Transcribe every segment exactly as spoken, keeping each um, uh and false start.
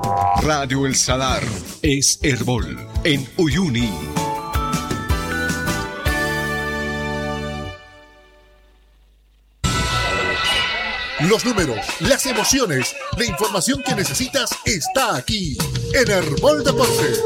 Radio El Salar es Herbol en Uyuni. Los números, las emociones, la información que necesitas está aquí en Herbol Deportes.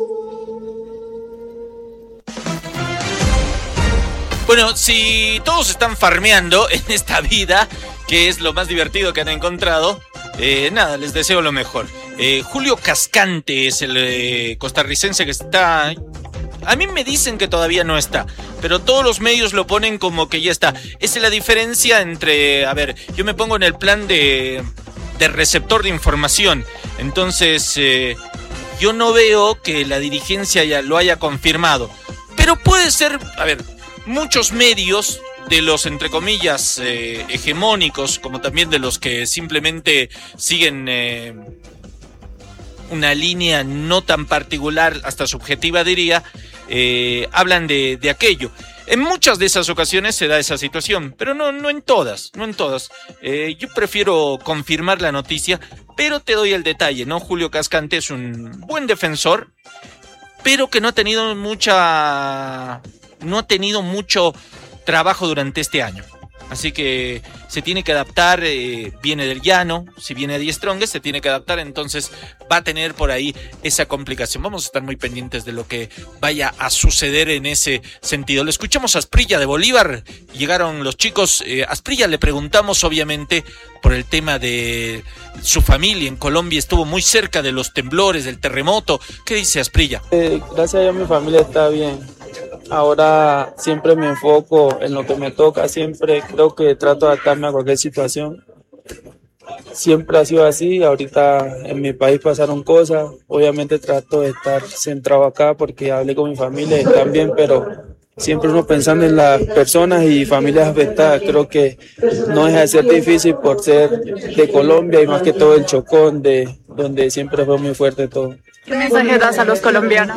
Bueno, si todos están farmeando en esta vida, que es lo más divertido que han encontrado, eh, nada, les deseo lo mejor. Eh, Julio Cascante es el eh, costarricense que está... A mí me dicen que todavía no está, pero todos los medios lo ponen como que ya está. Esa es la diferencia entre... A ver, yo me pongo en el plan de, de receptor de información. Entonces, eh, yo no veo que la dirigencia ya lo haya confirmado. Pero puede ser... A ver, muchos medios de los, entre comillas, eh, hegemónicos, como también de los que simplemente siguen... Eh, una línea no tan particular, hasta subjetiva diría, eh, hablan de, de aquello. En muchas de esas ocasiones se da esa situación, pero no, no en todas, no en todas. Eh, yo prefiero confirmar la noticia, pero te doy el detalle, ¿no? Julio Cascante es un buen defensor, pero que no ha tenido mucha, no ha tenido mucho trabajo durante este año. Así que se tiene que adaptar, eh, viene del llano, si viene de Die Strongest, se tiene que adaptar, entonces va a tener por ahí esa complicación. Vamos a estar muy pendientes de lo que vaya a suceder en ese sentido. Le escuchamos a Asprilla de Bolívar, llegaron los chicos, eh, a Asprilla le preguntamos obviamente por el tema de su familia en Colombia, estuvo muy cerca de los temblores, del terremoto. ¿Qué dice Asprilla? Eh, gracias a Dios mi familia está bien. Ahora siempre me enfoco en lo que me toca, siempre creo que trato de adaptarme a cualquier situación. Siempre ha sido así, ahorita en mi país pasaron cosas, obviamente trato de estar centrado acá porque hablé con mi familia y están bien, pero siempre uno pensando en las personas y familias afectadas, creo que no deja de ser difícil por ser de Colombia y más que todo el Chocó, de, donde siempre fue muy fuerte todo. ¿Qué mensaje das a los colombianos?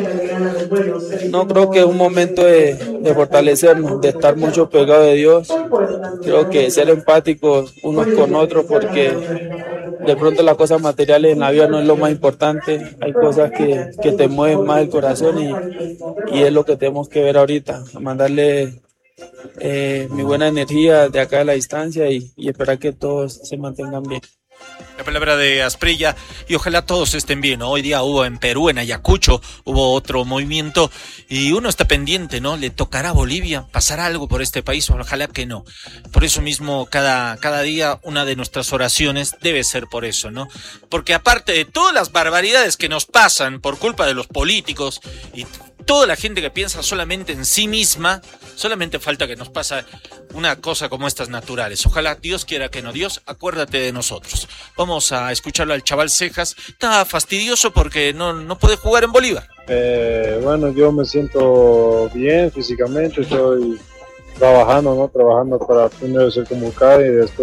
No, creo que es un momento de, de fortalecernos, de estar mucho pegados de Dios. Creo que ser empáticos unos con otros porque de pronto las cosas materiales en la vida no es lo más importante. Hay cosas que, que te mueven más el corazón y, y es lo que tenemos que ver ahorita. Mandarle eh, mi buena energía de acá a la distancia y, y esperar que todos se mantengan bien. La palabra de Asprilla, y ojalá todos estén bien, ¿no? Hoy día hubo en Perú, en Ayacucho, hubo otro movimiento y uno está pendiente, ¿no? ¿Le tocará a Bolivia? ¿Pasará algo por este país? Ojalá que no. Por eso mismo, cada, cada día una de nuestras oraciones debe ser por eso, ¿no? Porque aparte de todas las barbaridades que nos pasan por culpa de los políticos y toda la gente que piensa solamente en sí misma, solamente falta que nos pase una cosa como estas naturales. Ojalá Dios quiera que no. Dios, acuérdate de nosotros. Vamos a escucharlo al chaval Cejas. Está fastidioso porque no, no puede jugar en Bolívar. Eh, bueno, yo me siento bien físicamente, estoy trabajando, ¿no? Trabajando para primero ser convocado y después